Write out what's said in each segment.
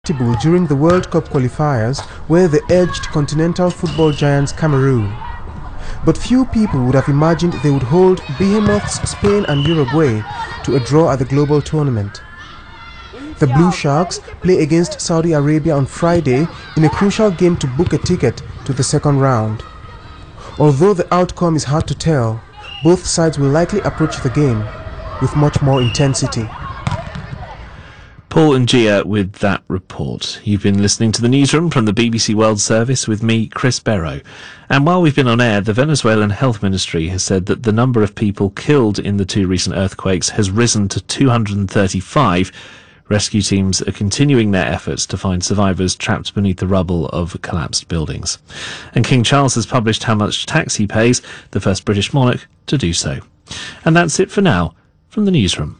During the World Cup qualifiers where they edged continental football giants Cameroon. But few people would have imagined they would hold behemoths Spain and Uruguay to a draw at the global tournament. The Blue Sharks play against Saudi Arabia on Friday in a crucial game to book a ticket to the second round. Although the outcome is hard to tell, both sides will likely approach the game with much more intensity. Paul and Gia with that report. You've been listening to the newsroom from the BBC World Service with me, Chris Barrow. And while we've been on air, the Venezuelan Health Ministry has said that the number of people killed in the two recent earthquakes has risen to 235. Rescue teams are continuing their efforts to find survivors trapped beneath the rubble of collapsed buildings. And King Charles has published how much tax he pays, the first British monarch to do so. And that's it for now from the newsroom.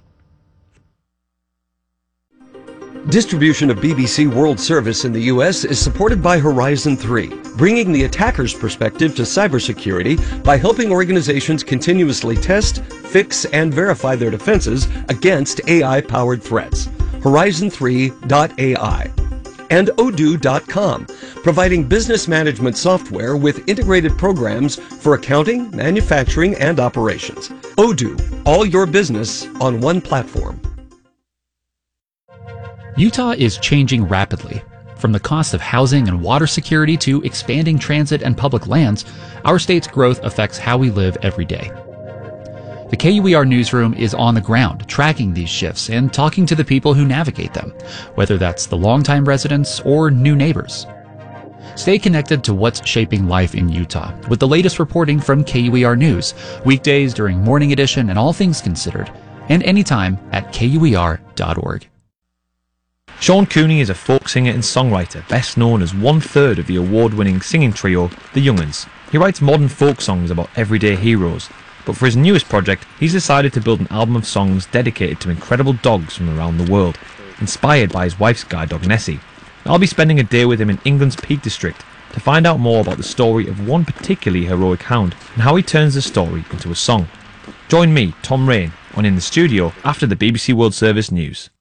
Distribution of BBC World Service in the U.S. is supported by Horizon 3, bringing the attacker's perspective to cybersecurity by helping organizations continuously test, fix, and verify their defenses against AI-powered threats. Horizon3.ai and Odoo.com, providing business management software with integrated programs for accounting, manufacturing, and operations. Odoo, all your business on one platform. Utah is changing rapidly. From the cost of housing and water security to expanding transit and public lands, our state's growth affects how we live every day. The KUER newsroom is on the ground, tracking these shifts and talking to the people who navigate them, whether that's the longtime residents or new neighbors. Stay connected to what's shaping life in Utah with the latest reporting from KUER News, weekdays during Morning Edition and All Things Considered, and anytime at KUER.org. Sean Cooney is a folk singer and songwriter, best known as one-third of the award-winning singing trio, The Young'uns. He writes modern folk songs about everyday heroes, but for his newest project, he's decided to build an album of songs dedicated to incredible dogs from around the world, inspired by his wife's guide dog Nessie. I'll be spending a day with him in England's Peak District to find out more about the story of one particularly heroic hound and how he turns the story into a song. Join me, Tom Rain, on In the Studio after the BBC World Service news.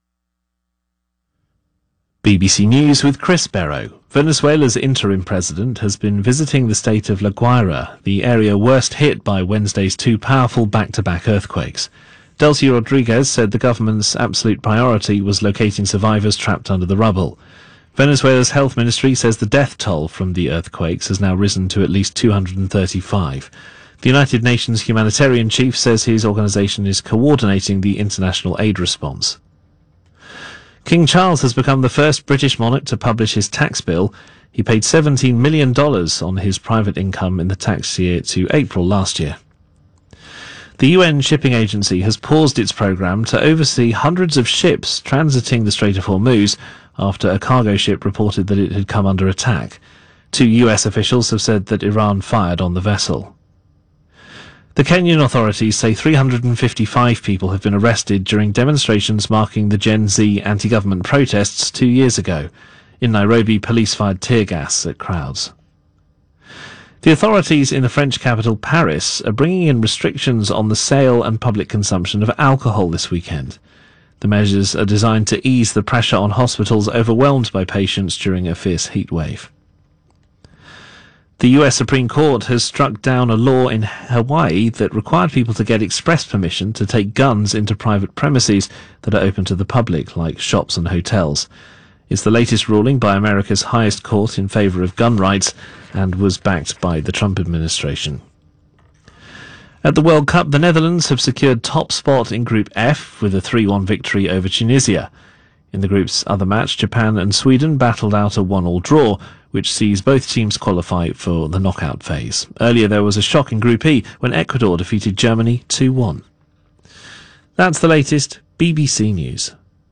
BBC News with Chris Barrow. Venezuela's interim president has been visiting the state of La Guaira, the area worst hit by Wednesday's two powerful back-to-back earthquakes. Delcy Rodriguez said the government's absolute priority was locating survivors trapped under the rubble. Venezuela's health ministry says the death toll from the earthquakes has now risen to at least 235. The United Nations humanitarian chief says his organisation is coordinating the international aid response. King Charles has become the first British monarch to publish his tax bill. He paid $17 million on his private income in the tax year to April last year. The UN Shipping Agency has paused its programme to oversee hundreds of ships transiting the Strait of Hormuz after a cargo ship reported that it had come under attack. 2 US officials have said that Iran fired on the vessel. The Kenyan authorities say 355 people have been arrested during demonstrations marking the Gen Z anti-government protests 2 years ago. In Nairobi, police fired tear gas at crowds. The authorities in the French capital, Paris, are bringing in restrictions on the sale and public consumption of alcohol this weekend. The measures are designed to ease the pressure on hospitals overwhelmed by patients during a fierce heat wave. The US Supreme Court has struck down a law in Hawaii that required people to get express permission to take guns into private premises that are open to the public, like shops and hotels. It's the latest ruling by America's highest court in favour of gun rights and was backed by the Trump administration. At the World Cup, the Netherlands have secured top spot in Group F with a 3-1 victory over Tunisia. In the group's other match, Japan and Sweden battled out a 1-1 draw, which sees both teams qualify for the knockout phase. Earlier there was a shock in Group E when Ecuador defeated Germany 2-1. That's the latest BBC News.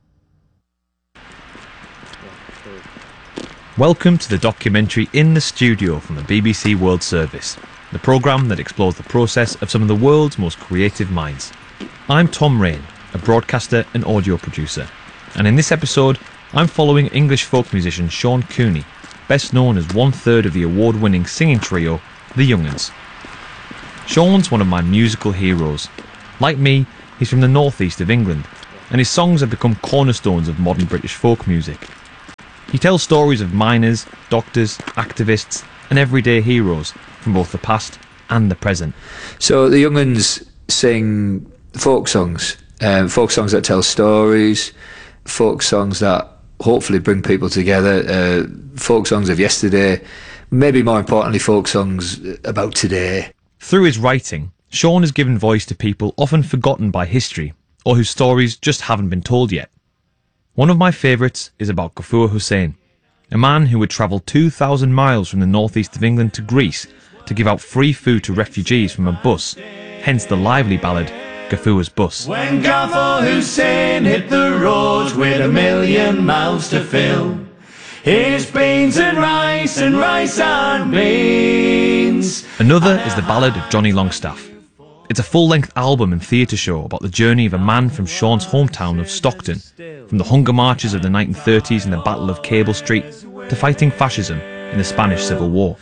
Welcome to the documentary In the Studio from the BBC World Service, the programme that explores the process of some of the world's most creative minds. I'm Tom Rain, a broadcaster and audio producer, and in this episode I'm following English folk musician Sean Cooney, best known as one-third of the award-winning singing trio, The Young'uns. Sean's one of my musical heroes. Like me, he's from the northeast of England, and his songs have become cornerstones of modern British folk music. He tells stories of miners, doctors, activists, and everyday heroes from both the past and the present. So the young uns sing folk songs that tell stories, folk songs that hopefully bring people together, folk songs of yesterday, maybe more importantly folk songs about today. Through his writing, Sean has given voice to people often forgotten by history, or whose stories just haven't been told yet. One of my favourites is about Ghaffur Hussain, a man who would travel 2,000 miles from the northeast of England to Greece to give out free food to refugees from a bus, hence the lively ballad Ghaffur's Bus. When Ghaffur Hussain hit the road with 1,000,000 mouths to fill, his beans and rice and beans. Another is the ballad of Johnny Longstaff. It's a full-length album and theatre show about the journey of a man from Sean's hometown of Stockton, from the hunger marches of the 1930s and the Battle of Cable Street, to fighting fascism in the Spanish Civil War.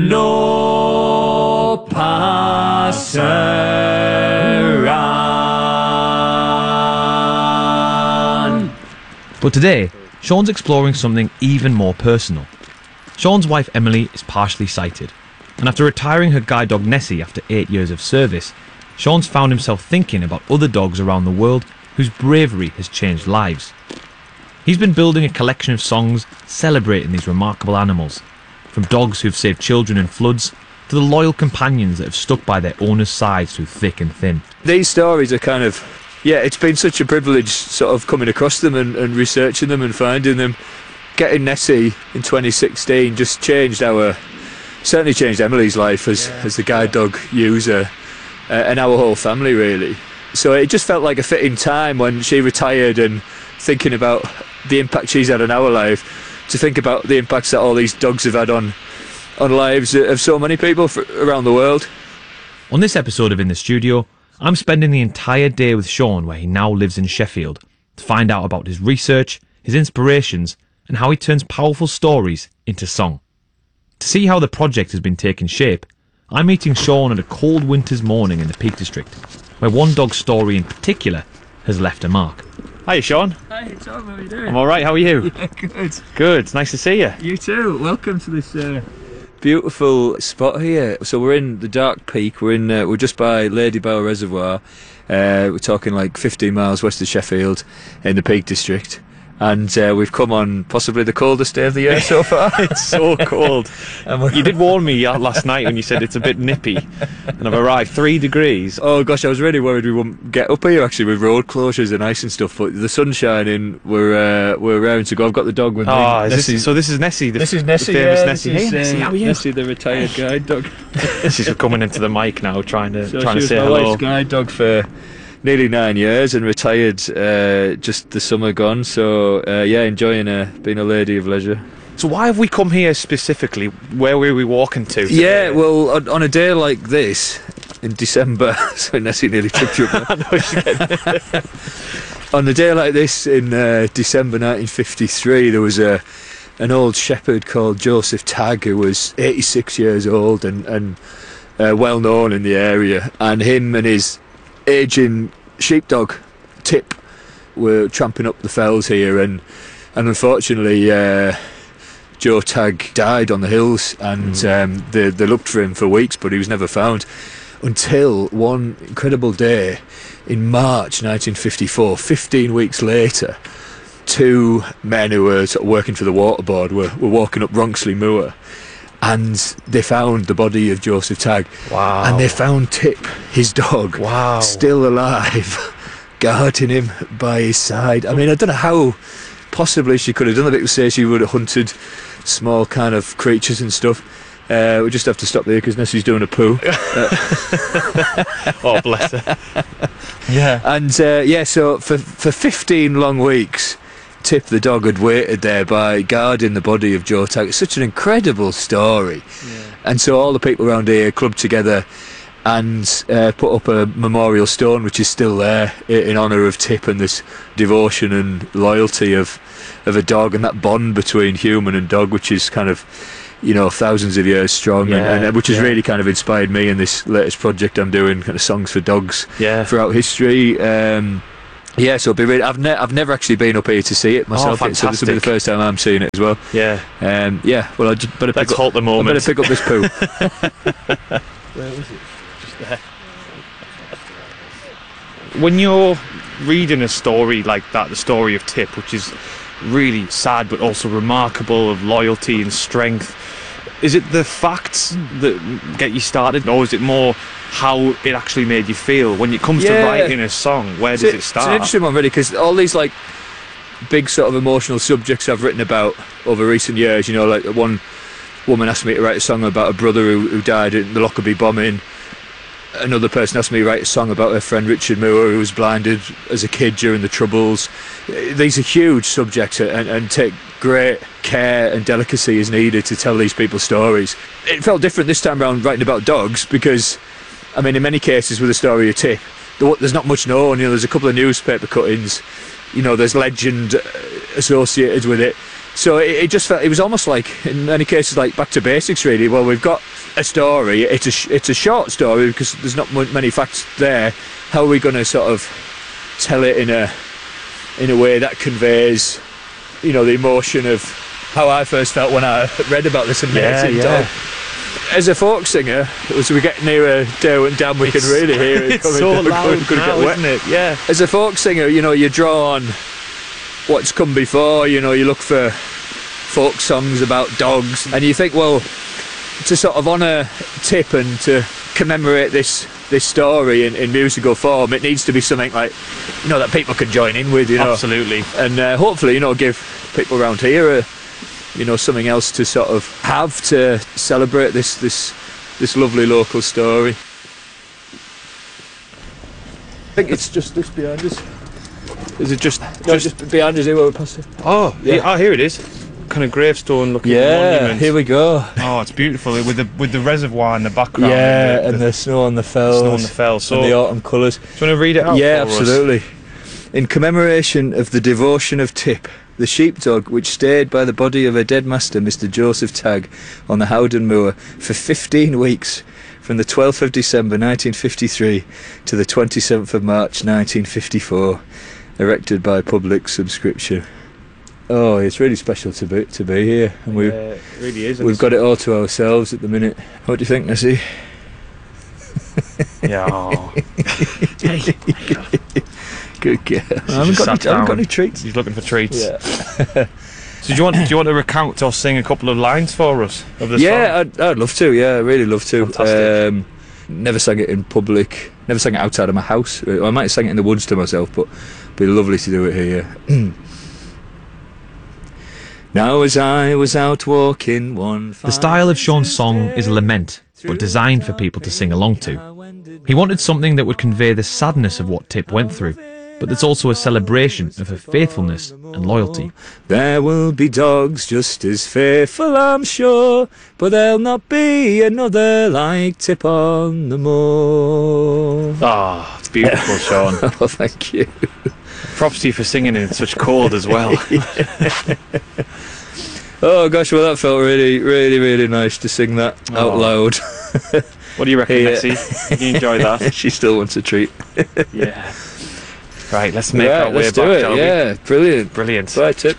No passer on. But today, Sean's exploring something even more personal. Sean's wife Emily is partially sighted, and after retiring her guide dog Nessie after 8 years of service, Sean's found himself thinking about other dogs around the world whose bravery has changed lives. He's been building a collection of songs celebrating these remarkable animals, from dogs who've saved children in floods to the loyal companions that have stuck by their owners' sides through thick and thin. These stories are kind of, it's been such a privilege sort of coming across them and researching them and finding them. Getting Nessie in 2016 just certainly changed Emily's life as the guide dog user, and our whole family really. So it just felt like a fitting time when she retired, and thinking about the impact she's had on our life, to think about the impacts that all these dogs have had on lives of so many people around the world. On this episode of In the Studio, I'm spending the entire day with Sean where he now lives in Sheffield to find out about his research, his inspirations, and how he turns powerful stories into song. To see how the project has been taking shape, I'm meeting Sean at a cold winter's morning in the Peak District, where one dog's story in particular has left a mark. Hi Sean. Hi Tom, how are you doing? I'm alright, how are you? Yeah, good. Good, it's nice to see you. You too, welcome to this Beautiful spot here. So we're in the Dark Peak, we're just by Lady Bower Reservoir. We're talking like 15 miles west of Sheffield in the Peak District. And we've come on possibly the coldest day of the year so far. It's so cold. You did warn me last night when you said it's a bit nippy, and I've arrived 3 degrees. Oh gosh, I was really worried we wouldn't get up here actually with road closures and ice and stuff. But the sun's shining. We're raring to go. I've got the dog with me. So this is Nessie. This is Nessie. The famous Yeah, Nessie. This is, Hey Nessie, how are you? Nessie, the retired guide dog. She's coming into the mic now, trying to She say was my hello. wife's guide dog for nearly 9 years and retired just the summer gone. So enjoying being a lady of leisure. So why have we come here specifically? Where were we walking to today? Yeah, well, on a day like this in December, so Nessie nearly tripped you up. On a day like this in December 1953, there was an old shepherd called Joseph Tagg, who was 86 years old and well known in the area, and him and his aging sheepdog Tip were tramping up the fells here, and unfortunately Joe Tagg died on the hills, and they looked for him for weeks, but he was never found until one incredible day in March 1954. 15 weeks later, 2 men who were sort of working for the water board were walking up Ronksley Moor, and they found the body of Joseph Tagg. Wow. And they found Tip, his dog, Wow. still alive, guarding him by his side. I mean, I don't know how possibly she could have done that. People say she would have hunted small kind of creatures and stuff. We just have to stop there because Nessie's doing a poo. Oh, bless her. Yeah. And so for 15 long weeks, Tip the dog had waited there by guarding the body of Joe Tagg. It's such an incredible story. Yeah. And so all the people around here clubbed together and put up a memorial stone, which is still there in honour of Tip and this devotion and loyalty of a dog, and that bond between human and dog, which is kind of, thousands of years strong, and which has really kind of inspired me in this latest project I'm doing, kind of songs for dogs throughout history. Yeah, so it'll be really. I've never actually been up here to see it myself, so this will be the first time I'm seeing it as well. Yeah. Yeah. Well, I just better Let's halt the moment. I better pick up this poo. Where was it? Just there. When you're reading a story like that, the story of Tip, which is really sad but also remarkable, of loyalty and strength, is it the facts that get you started, or is it more how it actually made you feel when it comes to writing a song? Where does it start? It's an interesting one, really, because all these like big sort of emotional subjects I've written about over recent years, you know, like one woman asked me to write a song about a brother who died in the Lockerbie bombing. Another person asked me to write a song about her friend Richard Moore, who was blinded as a kid during the Troubles. These are huge subjects, and take great care and delicacy is needed to tell these people's stories. It felt different this time around writing about dogs, because I mean, in many cases with the story of Tip, there's not much known. You know, there's a couple of newspaper cuttings, you know, there's legend associated with it. So it just felt, it was almost like, in many cases, like back to basics, really. Well, we've got a story, it's a short story because there's not many facts there. How are we going to sort of tell it in a way that conveys, you know, the emotion of how I first felt when I read about this amazing dog. As a folk singer, as we get nearer Derwent Dam, we can really hear it. It's so loud now, isn't it? Yeah. As a folk singer, you know, you draw on what's come before. You know, you look for folk songs about dogs, and you think, well, to sort of honour Tip and to commemorate this story in musical form, it needs to be something like, you know, that people can join in with. You know, absolutely, and hopefully, you know, give people around here you know, something else to sort of have to celebrate this lovely local story. I think it's just this behind us. Is it just behind us here where we're passing? Oh, yeah. Here it is. Kind of gravestone looking monument. Here we go. Oh, it's beautiful with the reservoir in the background. Yeah, and the snow on the fells. So and the autumn colours. Do you want to read it out? Yeah, for absolutely. us? In commemoration of the devotion of Tip, the sheepdog which stayed by the body of her dead master, Mr. Joseph Tagg, on the Howden Moor for 15 weeks, from the 12th of December 1953 to the 27th of March 1954, erected by public subscription. Oh, it's really special to be here, and it really is. We've got it all to ourselves at the minute. What do you think, Nessie? Yeah. Oh. Good girl. I haven't got any treats. He's looking for treats. Yeah. So do you want to recount or sing a couple of lines for us of the song? I'd love to. Yeah, I'd really love to. Fantastic. Never sang it in public. Never sang it outside of my house. I might have sang it in the woods to myself, but it'd be lovely to do it here. Now as I was out walking one... The style of Sean's song is a lament, but designed for people to sing along to. He wanted something that would convey the sadness of what Tip went through, but that's also a celebration of her faithfulness and loyalty. There will be dogs just as faithful, I'm sure, but there'll not be another like Tip on the moor. Ah, it's beautiful, Sean. Oh, thank you. Props to you for singing in such cold as well. Oh gosh, well that felt really, really, really nice to sing that out loud. What do you reckon, Nessie? Did you enjoy that? She still wants a treat. Yeah. Right, let's make our way let's back, do it. shall we? Yeah, brilliant. Brilliant. Bye, Tip.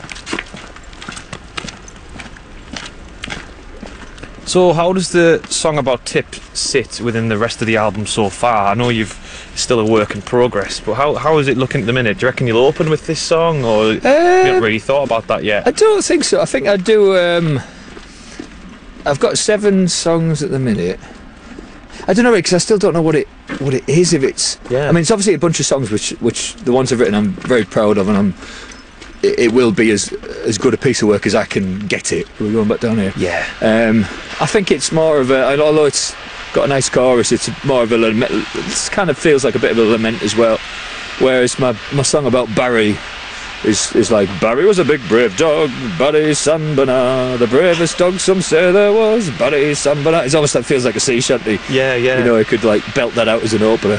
So how does the song about Tip sit within the rest of the album so far? I know it's still a work in progress, but how is it looking at the minute? Do you reckon you'll open with this song, or you haven't really thought about that yet? I don't think so. I think I do. I've got 7 songs at the minute. I don't know, because I still don't know what it is. If it's, I mean, it's obviously a bunch of songs which the ones I've written I'm very proud of, and it will be as good a piece of work as I can get it. We're going back down here. Yeah. I think it's more of a, although it's got a nice chorus, it's more of a lament. It kind of feels like a bit of a lament as well. Whereas my song about Barry is like, Barry was a big brave dog, Barry Sanbana, the bravest dog some say there was, Barry Sanbana. It's almost like, feels like a sea shanty. Yeah. You know, I could like belt that out as an opener.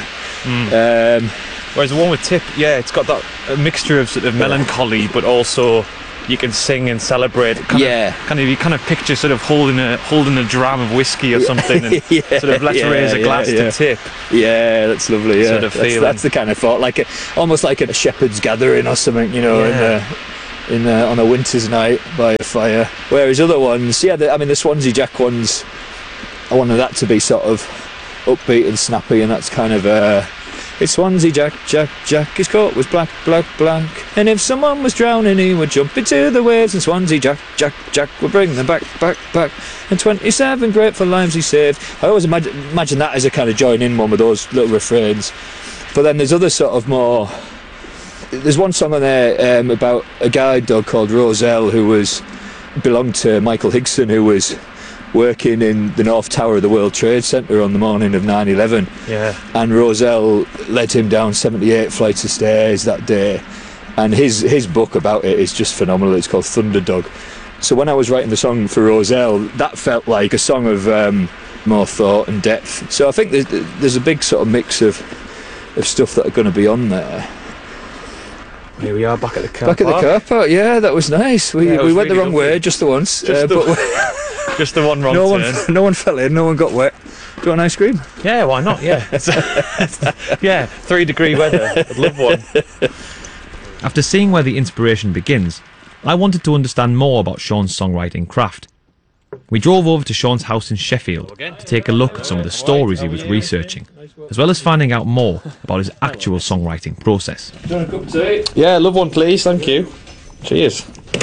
Whereas the one with Tip, it's got that a mixture of sort of melancholy, but also you can sing and celebrate. You kind of picture sort of holding a dram of whiskey or something, and sort of let's raise a glass to tip. Yeah, that's lovely. Yeah, sort of feeling. That's the kind of thought, almost like a shepherd's gathering or something, on a winter's night by a fire. Whereas other ones, the Swansea Jack ones, I wanted that to be sort of upbeat and snappy, and that's kind of it's Swansea Jack, his coat was black, and if someone was drowning he would jump into the waves, and Swansea Jack would bring them back, and 27 grateful lives he saved. I always imagine that as a kind of join-in one with those little refrains. But then there's other sort of more... There's one song on there about a guide dog called Roselle who belonged to Michael Higson, who was working in the North Tower of the World Trade Centre on the morning of 9/11. Yeah. And Roselle led him down 78 flights of stairs that day. And his book about it is just phenomenal. It's called Thunderdog. So when I was writing the song for Roselle, that felt like a song of more thought and depth. So I think there's a big sort of mix of stuff that are going to be on there. Here we are back at the car park. Back at the car park, yeah, that was nice. We went really the wrong way just the once. Just the one wrong turn. No one fell in, no one got wet. Do you want ice cream? Yeah, why not? Yeah. 3-degree weather. I'd love one. After seeing where the inspiration begins, I wanted to understand more about Sean's songwriting craft. We drove over to Sean's house in Sheffield to take a look at some of the stories he was researching, as well as finding out more about his actual songwriting process. Do you want a cup of tea? Yeah, love one please, thank you. Cheers.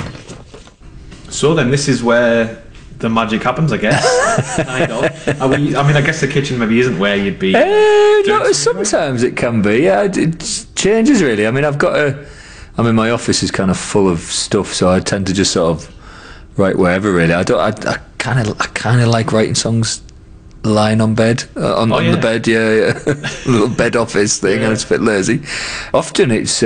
So then this is where the magic happens, I guess. Kind of. I guess the kitchen maybe isn't where you'd be. No, sometimes it can be. Yeah, it changes really. My office is kind of full of stuff, so I tend to just sort of write wherever really. I kind of like writing songs lying on bed on the bed, a little bed office thing, and it's a bit lazy. Often it's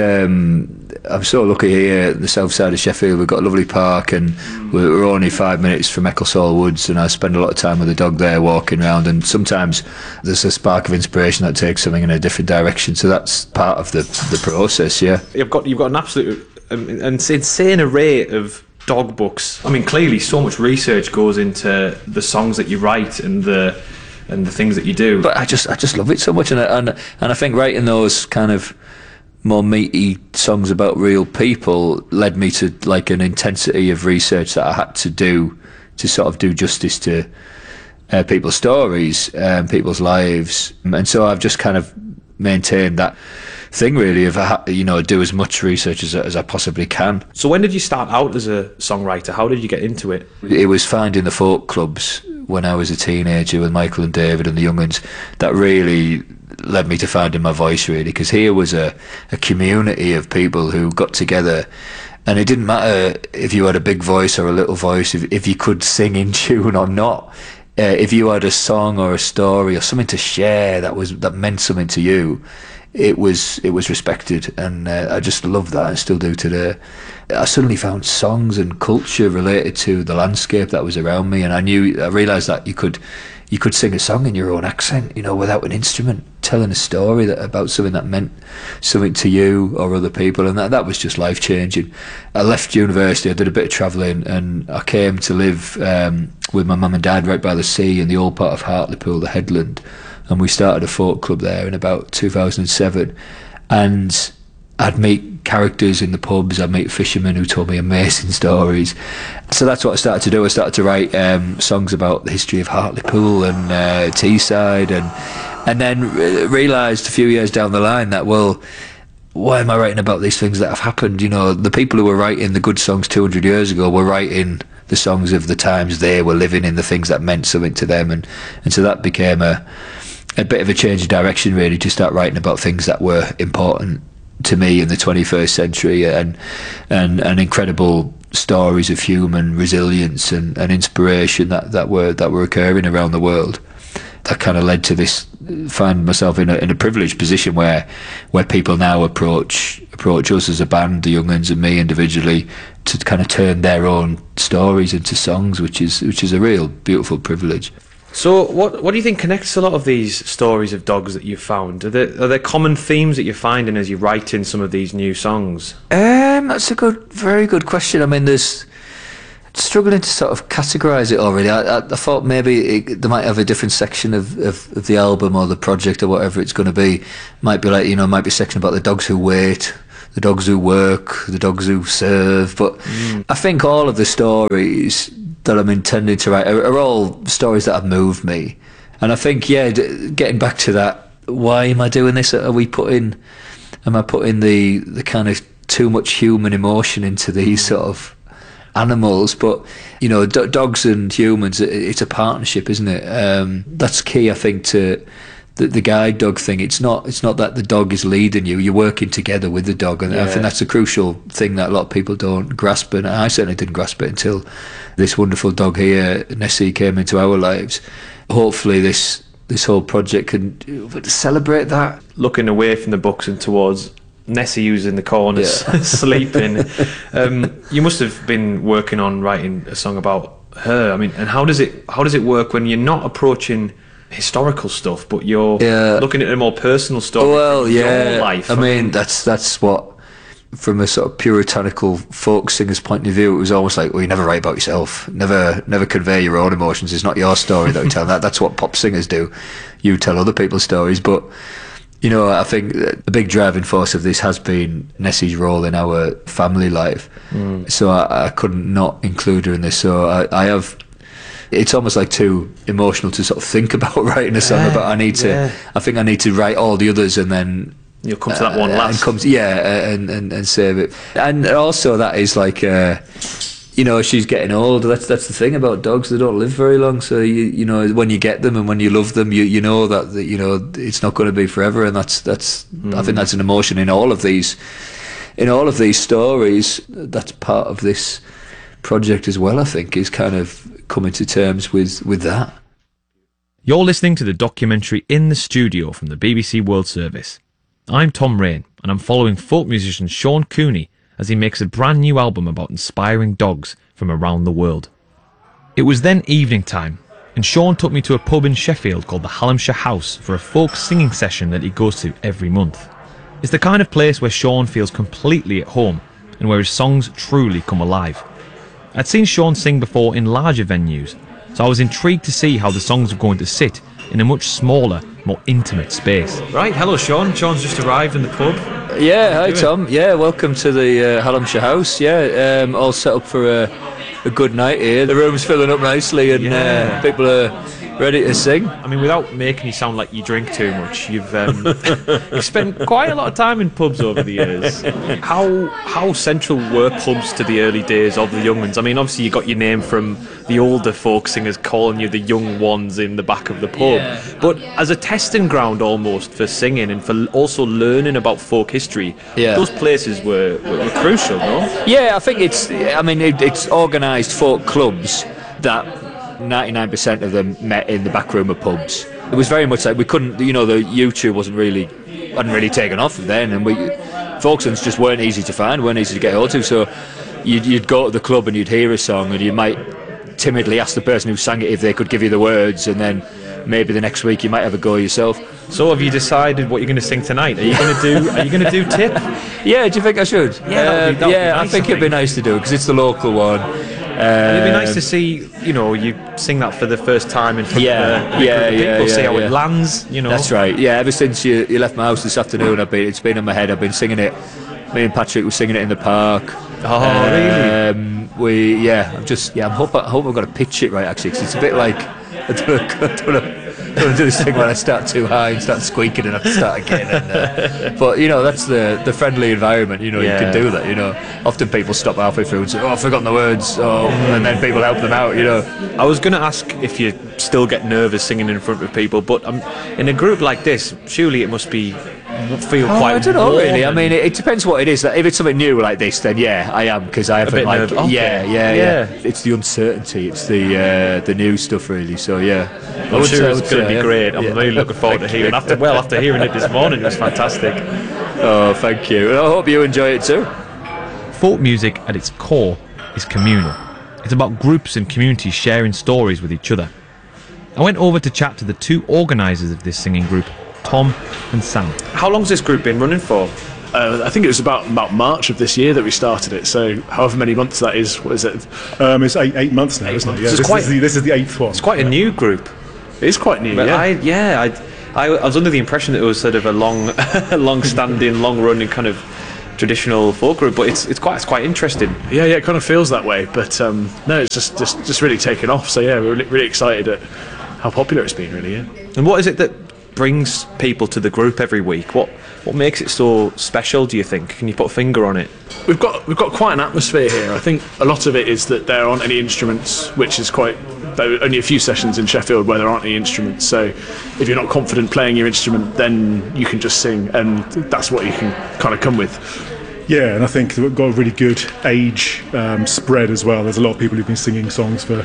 I'm so lucky here at the south side of Sheffield. We've got a lovely park, and we're only 5 minutes from Ecclesall Woods, and I spend a lot of time with the dog there walking around, and sometimes there's a spark of inspiration that takes something in a different direction, so that's part of the process. You've got an absolute insane array of dog books. Clearly so much research goes into the songs that you write and the things that you do. But I just love it so much, and I think writing those kind of more meaty songs about real people led me to like an intensity of research that I had to do to sort of do justice to people's stories, people's lives, and so I've just kind of maintained that thing really of do as much research as I possibly can. So when did you start out as a songwriter? How did you get into it? It was finding the folk clubs when I was a teenager with Michael and David and the Younguns that really led me to finding my voice really, because here was a community of people who got together, and it didn't matter if you had a big voice or a little voice, if you could sing in tune or not. If you had a song or a story or something to share that meant something to you, it was respected, and I just love that, and still do today. I suddenly found songs and culture related to the landscape that was around me, and I realised that you could sing a song in your own accent, without an instrument, telling a story about something that meant something to you or other people, and that was just life changing. I left university, I did a bit of travelling, and I came to live with my mum and dad right by the sea in the old part of Hartlepool, the headland, and we started a folk club there in about 2007, and I'd meet characters in the pubs, I'd meet fishermen who told me amazing stories. So that's what I started to do. I started to write songs about the history of Hartlepool and Teesside, and then realised a few years down the line that, well, why am I writing about these things that have happened? The people who were writing the good songs 200 years ago were writing the songs of the times they were living in, the things that meant something to them, and so that became a bit of a change of direction really, to start writing about things that were important to me in the 21st century, and incredible stories of human resilience and inspiration that were occurring around the world. That kind of led to this, find myself in a privileged position where people now approach us as a band, the Younguns and me individually, to kind of turn their own stories into songs, which is a real beautiful privilege. So, what do you think connects a lot of these stories of dogs that you've found? Are there common themes that you're finding as you write in some of these new songs? That's a very good question. I mean, there's struggling to sort of categorise it all really. I thought maybe they might have a different section of the album or the project or whatever it's going to be. Might be like, might be a section about the dogs who wait, the dogs who work, the dogs who serve. But I think all of the stories that I'm intending to write are all stories that have moved me. And I think, getting back to that, why am I doing this? Am I putting the kind of too much human emotion into these sort of animals? But dogs and humans, it's a partnership, isn't it? That's key, I think, to the guide dog thing. It's not that the dog is leading you, you're working together with the dog, and I think that's a crucial thing that a lot of people don't grasp, and I certainly didn't grasp it until this wonderful dog here, Nessie, came into our lives. Hopefully this whole project can celebrate that. Looking away from the books and towards Nessie, who's in the corner sleeping. You must have been working on writing a song about her. I mean, and how does it work when you're not approaching historical stuff, but you're looking at a more personal story from your life? I mean, that's what, from a sort of puritanical folk singer's point of view, it was almost like, well, you never write about yourself, never convey your own emotions. It's not your story that you tell. That's what pop singers do. You tell other people's stories. But I think the big driving force of this has been Nessie's role in our family life. So I couldn't not include her in this. So I have. It's almost like too emotional to sort of think about writing a song about. I think I need to write all the others, and then you'll come to that one last. And save it. And also that is like, she's getting old. That's the thing about dogs; they don't live very long. So when you get them and when you love them, you know that it's not going to be forever. And that's I think that's an emotion in all of these stories. That's part of this project as well. I think is kind of coming to terms with that. You're listening to the documentary In the Studio from the BBC World Service. I'm Tom Rain, and I'm following folk musician Sean Cooney as he makes a brand new album about inspiring dogs from around the world. It was then evening time, and Sean took me to a pub in Sheffield called the Hallamshire House for a folk singing session that he goes to every month. It's the kind of place where Sean feels completely at home, and where his songs truly come alive. I'd seen Sean sing before in larger venues, so I was intrigued to see how the songs were going to sit in a much smaller, more intimate space. Right, hello Sean. Sean's just arrived in the pub. Yeah, hi Tom. Yeah, welcome to the Hallamshire House. Yeah, all set up for a good night here. The room's filling up nicely, and people are ready to sing. I mean, without making you sound like you drink too much, you've spent quite a lot of time in pubs over the years. How central were pubs to the early days of the Young Ones? I mean, obviously you got your name from the older folk singers calling you the young ones in the back of the pub, but as a testing ground almost for singing and for also learning about folk history, those places were crucial, no? Yeah, I think it's organised folk clubs that 99% of them met in the back room of pubs. It was very much like we couldn't, the YouTube hadn't really taken off then, and folk songs just weren't easy to find, weren't easy to get hold to. So you'd go to the club and you'd hear a song, and you might timidly ask the person who sang it if they could give you the words, and then maybe the next week you might have a go yourself. So have you decided what you're going to sing tonight? Are you going to do Tip? Yeah, do you think I should? That would be nice, I think it'd be nice to do because it's the local one. It'd be nice to see, you sing that for the first time in front of a group of people, see how it lands, That's right. Yeah, ever since you left my house this afternoon, it's been in my head. I've been singing it. Me and Patrick were singing it in the park. Oh, really? I hope I've got to pitch it right actually, because it's a bit like I don't want to do this thing when I start too high and start squeaking and I have to start again. But that's the friendly environment. You can do that. Often people stop halfway through and say, "Oh, I've forgotten the words," and then people help them out. I was going to ask if you still get nervous singing in front of people, but in a group like this, surely it must feel quite. I don't know really. I mean, it depends what it is. If it's something new like this, then I am, because I haven't like. Yeah. It's the uncertainty. It's the new stuff really. So I'm sure it's going to be great. I'm really looking forward to hearing. After hearing it this morning, it was fantastic. Oh, thank you. I hope you enjoy it too. Folk music at its core is communal. It's about groups and communities sharing stories with each other. I went over to chat to the two organisers of this singing group, Tom and Sam. How long's this group been running for? I think it was about March of this year that we started it, so however many months that is, what is it? It's 8 months now, isn't it? Yeah, this is the 8th one. It's quite a new group. It is quite new, but yeah. I was under the impression that it was sort of a long-standing, long-running kind of traditional folk group, but it's quite interesting. Yeah, it kind of feels that way, but no, it's just really taken off, so yeah, we're really excited at how popular it's been, really, yeah. And what is it that brings people to the group every week? What makes it so special, do you think? Can you put a finger on it? We've got quite an atmosphere here. I think a lot of it is that there aren't any instruments, which is only a few sessions in Sheffield where there aren't any instruments, so if you're not confident playing your instrument, then you can just sing, and that's what you can kind of come with. Yeah, and I think we've got a really good age spread as well. There's a lot of people who've been singing songs for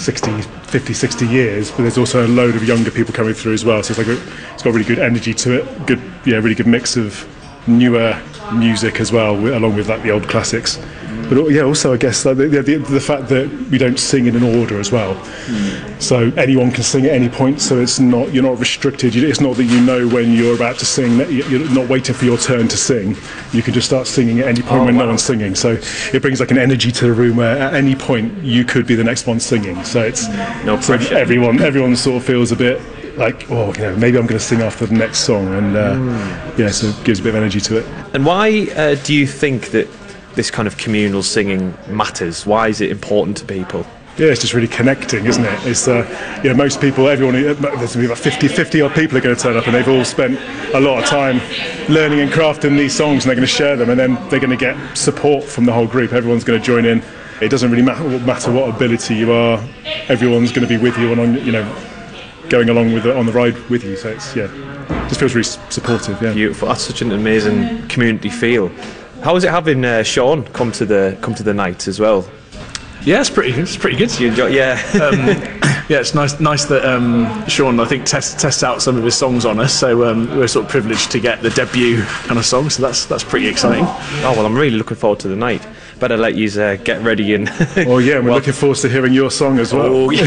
50, 60 years, but there's also a load of younger people coming through as well. So it's got really good energy to it. Really good mix of newer music as well, along with like the old classics. But yeah, also I guess like the fact that we don't sing in an order as well. So anyone can sing at any point. So you're not restricted. It's not that you know when you're about to sing. You're not waiting for your turn to sing. You can just start singing at any point when no one's singing. So it brings like an energy to the room where at any point you could be the next one singing. So it's no pressure. So everyone sort of feels a bit like, maybe I'm going to sing after the next song, and so it gives a bit of energy to it. And why do you think that this kind of communal singing matters? Why is it important to people? Yeah, it's just really connecting, isn't it? It's most people, there's going to be about 50 odd people are going to turn up, and they've all spent a lot of time learning and crafting these songs, and they're going to share them, and then they're going to get support from the whole group. Everyone's going to join in. It doesn't really matter what ability you are. Everyone's going to be with you and going along on the ride with you. So it's just feels really supportive. Yeah, beautiful. That's such an amazing community feel. How is it having Sean come to the night as well? Yeah, it's pretty good. You enjoy, yeah. It's nice that Sean, I think, tests out some of his songs on us. So we're sort of privileged to get the debut kind of song. So that's pretty exciting. Oh well, I'm really looking forward to the night. Better let you get ready and. We're looking forward to hearing your song as well. Oh, yeah.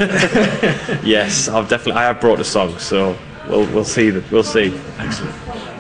Yes, I have brought a song, so we'll see. We'll see. Excellent.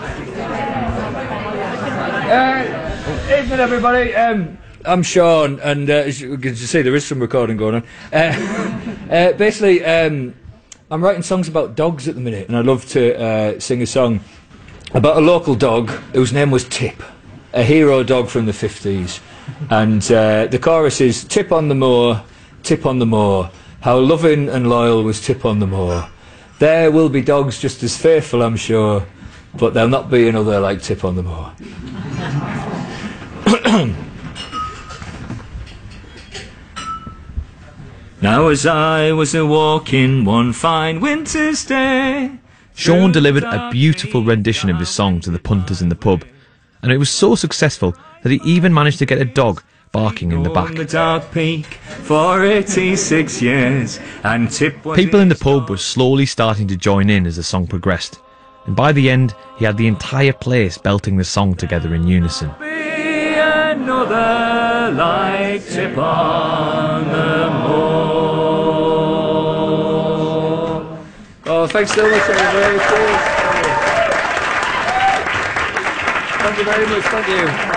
Evening, everybody. I'm Sean, and as you can see, there is some recording going on. Basically, I'm writing songs about dogs at the minute, and I'd love to sing a song about a local dog whose name was Tip, a hero dog from the 50s. And the chorus is, Tip on the moor, Tip on the moor, how loving and loyal was Tip on the moor. There will be dogs just as faithful, I'm sure, but there'll not be another like Tip on the moor. Now as I was a-walking one fine winter's day, Sean delivered a beautiful rendition of his song to the punters in the pub, and it was so successful that he even managed to get a dog barking in the back. The dark peak for 86 years, and people in the pub were slowly starting to join in as the song progressed, and by the end he had the entire place belting the song together in unison. Be another like Tip on the moor. Oh, thanks so much, everybody. Thank you very much. Thank you.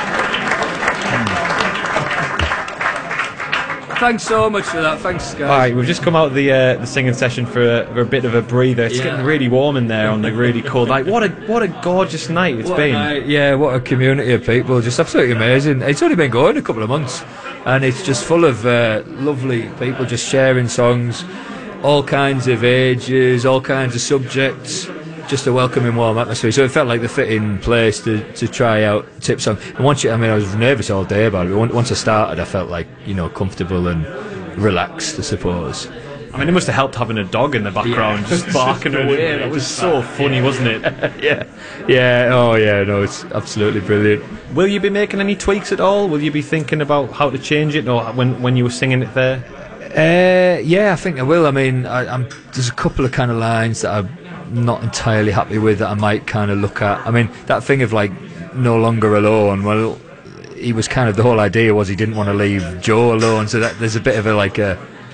Thanks so much for that. Thanks, guys. Alright, we've just come out of the singing session for a bit of a breather. It's getting really warm in there on the really cold night. What a gorgeous night it's been. Yeah, what a community of people. Just absolutely amazing. It's only been going a couple of months, and it's just full of lovely people just sharing songs, all kinds of ages, all kinds of subjects. Just a welcoming, warm atmosphere. So it felt like the fitting place to try out Tip's song. And I was nervous all day about it. But once I started, I felt like, comfortable and relaxed, I suppose. I mean, it must have helped having a dog in the background, just barking away. That was so funny, wasn't it? Yeah. Oh, yeah. No, it's absolutely brilliant. Will you be making any tweaks at all? Will you be thinking about how to change it, or when you were singing it there? Yeah, I think I will. I mean, there's a couple of kind of lines that I'm not entirely happy with that I might kind of look at. I mean, that thing of like no longer alone. Well, he was kind of, the whole idea was he didn't want to leave Joe alone. So that there's a bit of a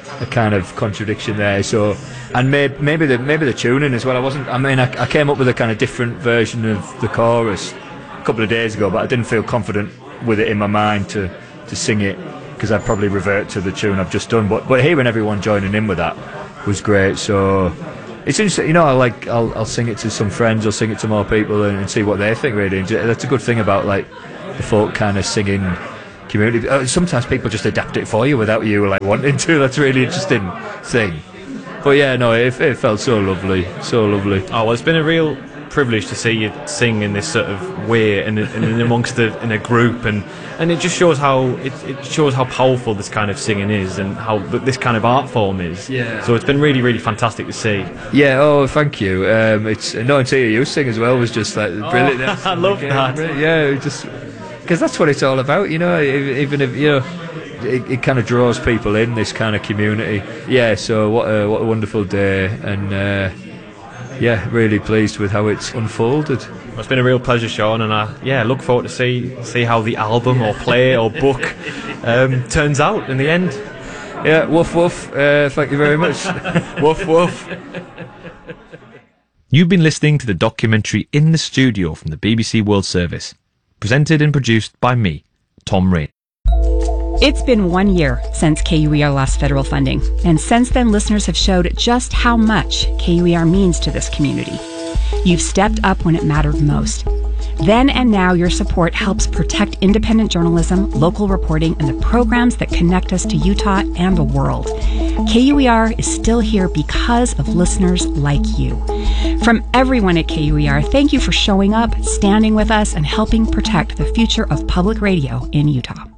a kind of contradiction there. So, and maybe the tuning as well. I came up with a kind of different version of the chorus a couple of days ago, but I didn't feel confident with it in my mind to sing it, because I'd probably revert to the tune I've just done. But hearing everyone joining in with that was great. So it's interesting, I'll sing it to some friends, I'll sing it to more people and see what they think, really. And that's a good thing about the folk kind of singing community. Sometimes people just adapt it for you without you wanting to. That's a really interesting thing. But yeah, no, it felt so lovely, so lovely. Oh, well, it's been a real privilege to see you sing in this sort of way and amongst in a group, and it just shows how powerful this kind of singing is and how this kind of art form is. Yeah. So it's been really, really fantastic to see. Yeah. Oh, thank you. It's no, and to hear you sing as well was just brilliant. I love that. Yeah, just because that's what it's all about, even if it kind of draws people in, this kind of community. Yeah. So what a wonderful day, and really pleased with how it's unfolded. Well, it's been a real pleasure, Sean, and I look forward to see how the album or play or book turns out in the end. Yeah, woof woof. Thank you very much. Woof woof. You've been listening to the documentary In the Studio from the BBC World Service, presented and produced by me, Tom Rain. It's been 1 year since KUER lost federal funding, and since then listeners have showed just how much KUER means to this community. You've stepped up when it mattered most. Then and now your support helps protect independent journalism, local reporting, and the programs that connect us to Utah and the world. KUER is still here because of listeners like you. From everyone at KUER, thank you for showing up, standing with us, and helping protect the future of public radio in Utah.